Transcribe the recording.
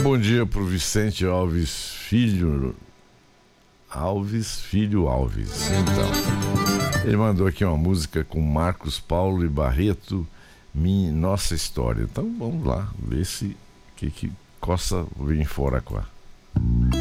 bom dia pro Vicente Alves Filho. Alves. Então, ele mandou aqui uma música com Marcos Paulo e Barreto, Nossa História. Então vamos lá, ver se que Costa vem fora com a